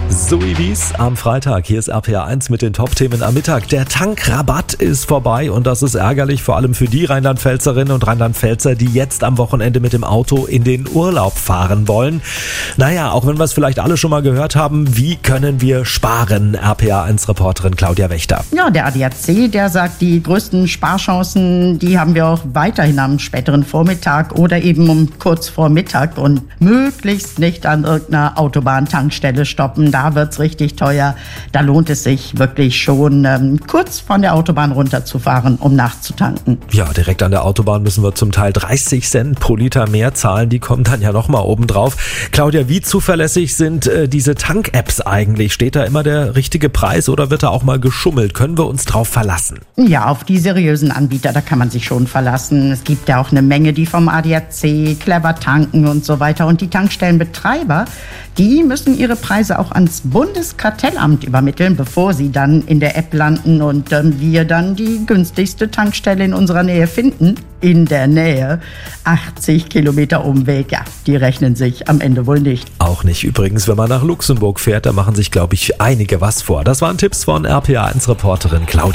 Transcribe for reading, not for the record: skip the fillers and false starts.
So wie es am Freitag. Hier ist RPA 1 mit den Top-Themen am Mittag. Der Tankrabatt ist vorbei und das ist ärgerlich, vor allem für die Rheinland-Pfälzerinnen und Rheinland-Pfälzer, die jetzt am Wochenende mit dem Auto in den Urlaub fahren wollen. Naja, auch wenn wir es vielleicht alle schon mal gehört haben, wie können wir sparen? RPA 1-Reporterin Claudia Wächter. Ja, der ADAC, der sagt, die größten Sparchancen, die haben wir auch weiterhin am späteren Vormittag oder eben um kurz vor Mittag und möglichst nicht an irgendeiner Autobahntankstelle stoppen. Da wird's richtig teuer. Da lohnt es sich wirklich schon, kurz von der Autobahn runterzufahren, um nachzutanken. Ja, direkt an der Autobahn müssen wir zum Teil 30 Cent pro Liter mehr zahlen. Die kommen dann ja nochmal oben drauf. Claudia, wie zuverlässig sind diese Tank-Apps eigentlich? Steht da immer der richtige Preis oder wird da auch mal geschummelt? Können wir uns drauf verlassen? Ja, auf die seriösen Anbieter, da kann man sich schon verlassen. Es gibt ja auch eine Menge, die vom ADAC, Clever tanken und so weiter. Und die Tankstellenbetreiber, die müssen ihre Preise auch ans Bundeskartellamt übermitteln, bevor sie dann in der App landen und wir dann die günstigste Tankstelle in unserer Nähe finden. In der Nähe. 80 Kilometer Umweg, ja, die rechnen sich am Ende wohl nicht. Auch nicht übrigens, wenn man nach Luxemburg fährt, da machen sich, glaube ich, einige was vor. Das waren Tipps von RPA 1-Reporterin Claudia.